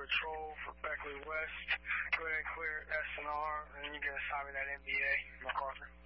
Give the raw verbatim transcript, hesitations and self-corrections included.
Patrol for Beckley West. Go ahead and clear S and R, and you can assign me that M B A, MacArthur.